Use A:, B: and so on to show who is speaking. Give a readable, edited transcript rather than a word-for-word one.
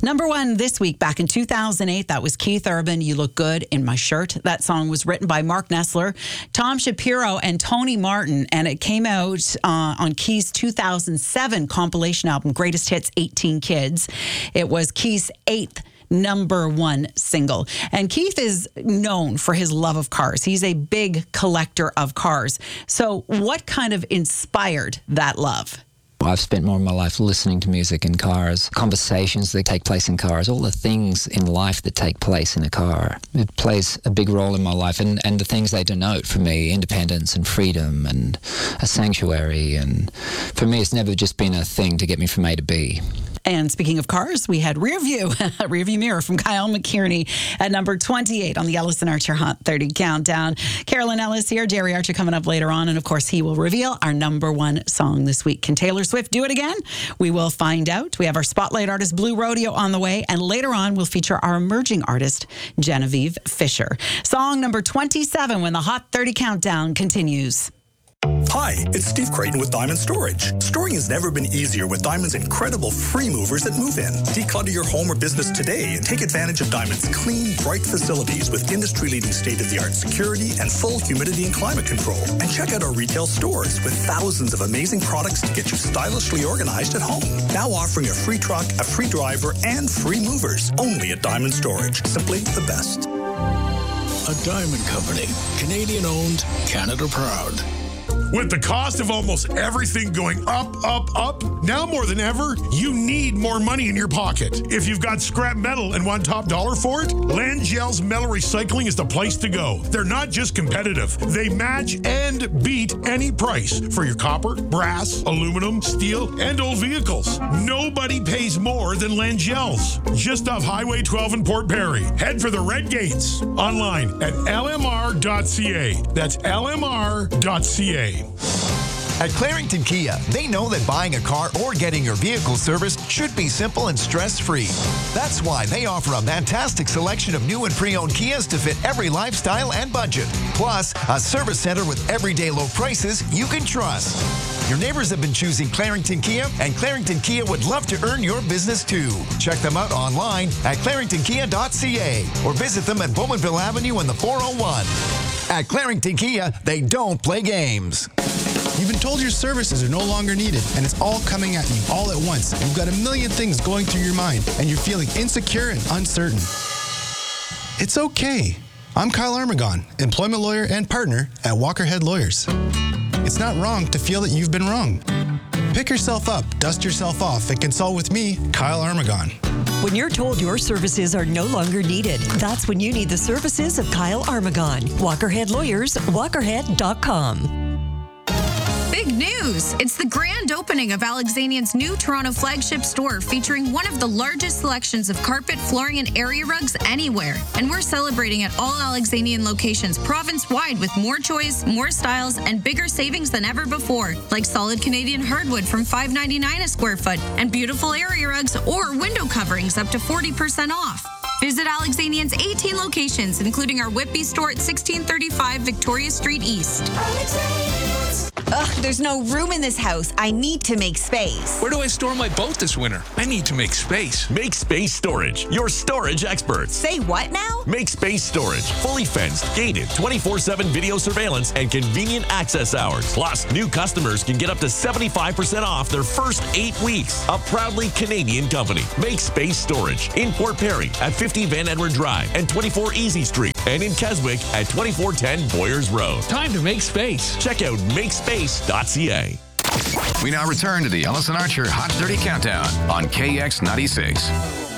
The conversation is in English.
A: Number one this week, back in 2008, that was Keith Urban, You Look Good in My Shirt. That song was written by Mark Nessler, Tom Shapiro, and Tony Martin, and it came out on Keith's 2007 compilation album, Greatest Hits 18 Kids. It was Keith's 8th number one single. And Keith is known for his love of cars. He's a big collector of cars. So what kind of inspired that love?
B: I've spent more of my life listening to music in cars, conversations that take place in cars, all the things in life that take place in a car. It plays a big role in my life, and the things they denote for me, independence and freedom and a sanctuary. And for me, it's never just been a thing to get me from A to B.
A: And speaking of cars, we had Rearview Mirror from Kyle McKierney at number 28 on the Ellison Archer Hot 30 Countdown. Carolyn Ellis here, Jerry Archer coming up later on. And of course, he will reveal our number one song this week. Can Taylor Swift do it again? We will find out. We have our Spotlight artist, Blue Rodeo, on the way. And later on, we'll feature our emerging artist, Genevieve Fisher. Song number 27 when the Hot 30 Countdown continues.
C: Hi, it's Steve Creighton with Diamond Storage. Storing has never been easier with Diamond's incredible free movers that move in. Declutter your home or business today and take advantage of Diamond's clean, bright facilities with industry-leading state-of-the-art security and full humidity and climate control. And check out our retail stores with thousands of amazing products to get you stylishly organized at home. Now offering a free truck, a free driver, and free movers. Only at Diamond Storage. Simply the best.
D: A Diamond Company. Canadian-owned, Canada-proud.
E: With the cost of almost everything going up, now more than ever, you need more money in your pocket. If you've got scrap metal and want top dollar for it, Langell's Metal Recycling is the place to go. They're not just competitive. They match and beat any price for your copper, brass, aluminum, steel, and old vehicles. Nobody pays more than Langell's. Just off Highway 12 in Port Perry. Head for the Red Gates. Online at lmr.ca. That's lmr.ca.
F: At Clarington Kia, they know that buying a car or getting your vehicle serviced should be simple and stress-free. That's why they offer a fantastic selection of new and pre-owned Kias to fit every lifestyle and budget. Plus, a service center with everyday low prices you can trust. Your neighbors have been choosing Clarington Kia, and Clarington Kia would love to earn your business too. Check them out online at claringtonkia.ca or visit them at Bowmanville Avenue in the 401. At Clarington Kia, they don't play games.
G: You've been told your services are no longer needed, and it's all coming at you all at once. You've got a million things going through your mind, and you're feeling insecure and uncertain. It's okay. I'm Kyle Armagon, employment lawyer and partner at Walkerhead Lawyers. It's not wrong to feel that you've been wrong. Pick yourself up, dust yourself off, and consult with me, Kyle Armagon.
H: When you're told your services are no longer needed, that's when you need the services of Kyle Armagon. Walkerhead Lawyers, walkerhead.com.
I: Big news! It's the grand opening of Alexanian's new Toronto flagship store featuring one of the largest selections of carpet, flooring, and area rugs anywhere. And we're celebrating at all Alexanian locations province-wide with more choice, more styles, and bigger savings than ever before, like solid Canadian hardwood from $5.99 a square foot and beautiful area rugs or window coverings up to 40% off. Visit Alexanian's 18 locations, including our Whitby store at 1635 Victoria Street East.
J: Ugh, there's no room in this house. I need to make space.
D: Where do I store my boat this winter? I need to make space.
K: Make Space Storage, your storage experts.
J: Say what now?
K: Make Space Storage, fully fenced, gated, 24/7 video surveillance, and convenient access hours. Plus, new customers can get up to 75% off their first 8 weeks. A proudly Canadian company. Make Space Storage in Port Perry at 50 Van Edward Drive and 24 Easy Street, and in Keswick at 2410 Boyers Road.
D: Time to make space.
K: Check out makespace.ca.
L: We now return to the Ellison Archer Hot 30 Countdown on KX96.